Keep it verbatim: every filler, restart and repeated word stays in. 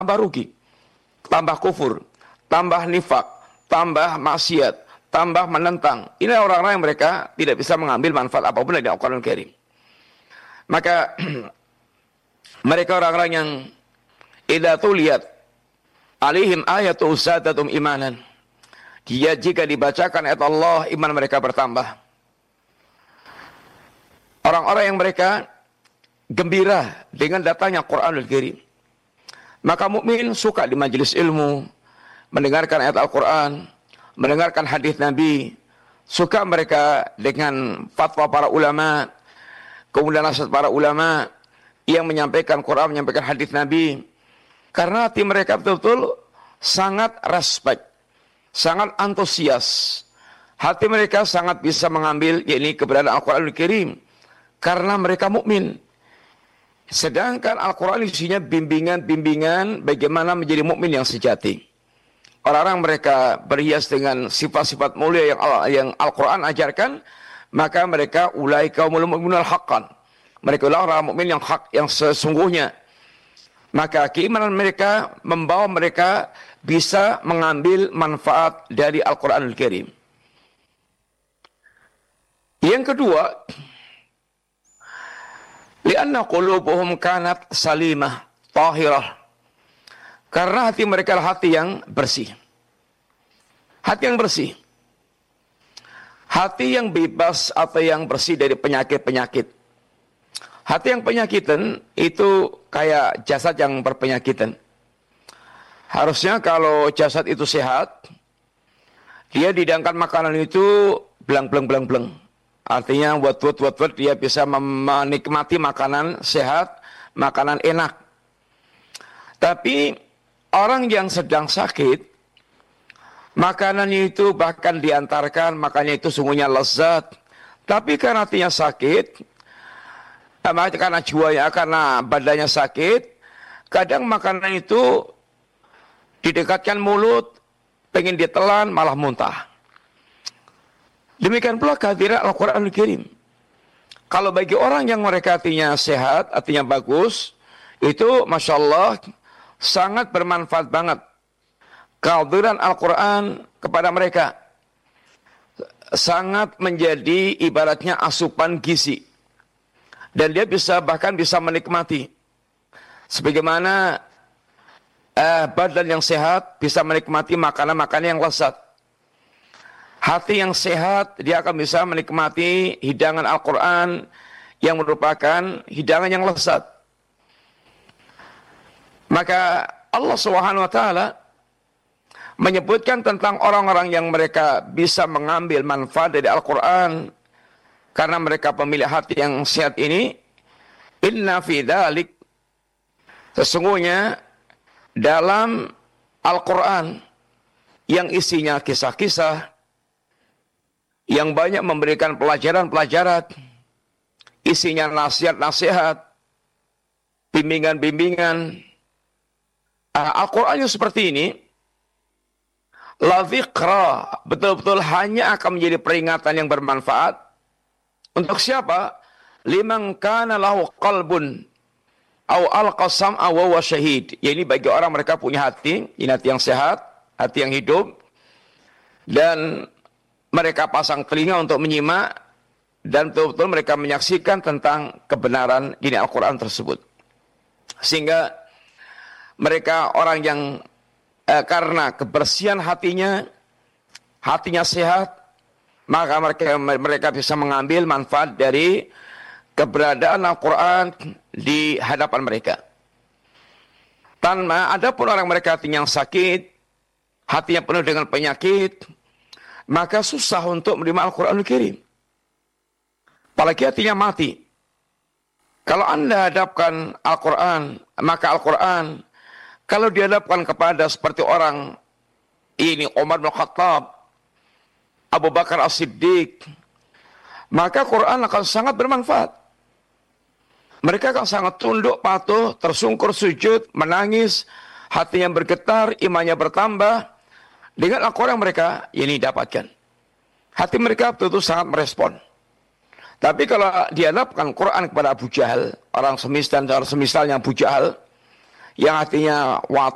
rugi, tambah kufur, tambah nifak, tambah maksiat, tambah menentang. Ini orang-orang yang mereka tidak bisa mengambil manfaat apapun dari Al-Quran Al-Karim. Maka mereka orang-orang yang idza tuliyat alaihim ayatu zadatum imanan. Dia jika dibacakan ayat Allah, iman mereka bertambah. Orang-orang yang mereka gembira dengan datangnya Quranul Karim. Maka mukmin suka di majelis ilmu, mendengarkan ayat Al-Quran, mendengarkan hadis Nabi. Suka mereka dengan fatwa para ulama, kemudian nasihat para ulama yang menyampaikan Quran, menyampaikan hadis Nabi. Karena hati mereka betul-betul sangat respect, sangat antusias. Hati mereka sangat bisa mengambil yakni keberadaan Al-Quranul Karim karena mereka mukmin. Sedangkan Al-Quran isinya bimbingan-bimbingan bagaimana menjadi mukmin yang sejati. Orang-orang mereka berhias dengan sifat-sifat mulia yang yang Al-Quran ajarkan, maka mereka ulai kaumul mu'minul haqqan. Mereka adalah orang mukmin yang hak, yang sesungguhnya. Maka keimanan mereka membawa mereka bisa mengambil manfaat dari Al-Quranul Karim. Yang kedua, lianna qulubuhum kanat salimah, tahirah. Karena hati mereka adalah hati yang bersih. Hati yang bersih. Hati yang bebas atau yang bersih dari penyakit-penyakit. Hati yang penyakitan itu kayak jasad yang berpenyakitan. Harusnya kalau jasad itu sehat, dia dihidangkan makanan itu belang-belang-belang-belang. Artinya buat-buat-buat dia bisa menikmati makanan sehat, makanan enak. Tapi orang yang sedang sakit, makanan itu bahkan diantarkan, makanya itu sungguhnya lezat. Tapi karena hatinya sakit, karena jiwanya, karena badannya sakit, kadang makanan itu didekatkan mulut, pengen ditelan, malah muntah. Demikian pula kehadiran Al-Quranul Karim. Kalau bagi orang yang mereka hatinya sehat, hatinya bagus, itu Masya Allah sangat bermanfaat banget kehadiran Al-Quran kepada mereka. Sangat menjadi ibaratnya asupan gizi. Dan dia bisa bahkan bisa menikmati. Sebagaimana eh, badan yang sehat bisa menikmati makanan-makanan yang lezat. Hati yang sehat, dia akan bisa menikmati hidangan Al-Quran yang merupakan hidangan yang lezat. Maka Allah Subhanahu wa Ta'ala menyebutkan tentang orang-orang yang mereka bisa mengambil manfaat dari Al-Quran karena mereka pemilik hati yang sehat ini. Inna fi dzalik, sesungguhnya dalam Al-Quran yang isinya kisah-kisah, yang banyak memberikan pelajaran-pelajaran, isinya nasihat-nasihat, bimbingan-bimbingan. Al-Quran yang seperti ini, la dzikra, betul-betul hanya akan menjadi peringatan yang bermanfaat. Untuk siapa? Liman kana lahu qalbun au alqasam aw wa syahid. Ya, ini bagi orang mereka punya hati, ini hati yang sehat, hati yang hidup, dan mereka pasang telinga untuk menyimak dan betul-betul mereka menyaksikan tentang kebenaran dini Al-Quran tersebut. Sehingga mereka orang yang eh, karena kebersihan hatinya, hatinya sehat, maka mereka mereka bisa mengambil manfaat dari keberadaan Al-Quran di hadapan mereka. Tanpa ada pun orang mereka hatinya yang sakit, hatinya penuh dengan penyakit, maka susah untuk menerima Al-Quranul Karim. Apalagi hatinya mati. Kalau Anda hadapkan Al-Quran, maka Al-Quran, kalau dihadapkan kepada seperti orang ini, Umar bin Khattab, Abu Bakar As-Siddiq, maka Quran akan sangat bermanfaat. Mereka akan sangat tunduk, patuh, tersungkur, sujud, menangis, hatinya bergetar, imannya bertambah, dengan Al-Quran mereka ini dapatkan. Hati mereka betul-betul sangat merespon. Tapi kalau dihadapkan Quran kepada Abu Jahal, orang semisal dan orang semisalnya Abu Jahal, yang hatinya